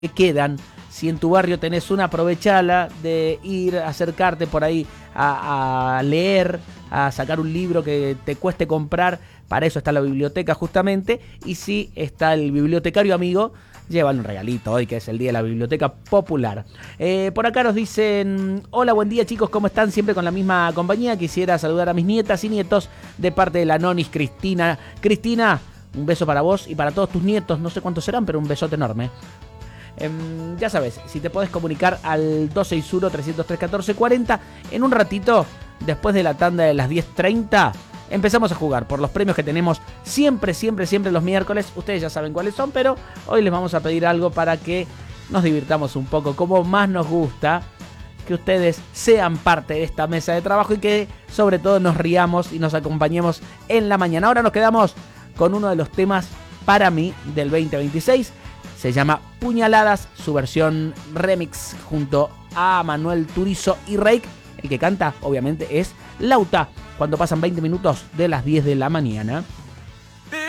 que quedan. Si en tu barrio tenés una, aprovechala de ir, acercarte por ahí a leer, a sacar un libro que te cueste comprar. Para eso está la biblioteca justamente. Y si está el bibliotecario amigo, llévale un regalito hoy que es el día de la biblioteca popular. Por acá nos dicen: hola, buen día chicos, ¿cómo están? Siempre con la misma compañía. Quisiera saludar a mis nietas y nietos de parte de la nonis Cristina. Cristina, un beso para vos y para todos tus nietos. No sé cuántos serán, pero un besote enorme. Ya sabes, si te podés comunicar al 261-303-1440. En un ratito, después de la tanda de las 10:30, empezamos a jugar por los premios que tenemos siempre los miércoles. Ustedes ya saben cuáles son, pero hoy les vamos a pedir algo para que nos divirtamos un poco, como más nos gusta que ustedes sean parte de esta mesa de trabajo y que sobre todo nos riamos y nos acompañemos en la mañana. Ahora nos quedamos con uno de los temas para mí del 2026. Se llama Puñaladas, su versión remix junto a Manuel Turizo y Reik. El que canta, obviamente, es Lauta, cuando pasan 20 minutos de las 10 de la mañana.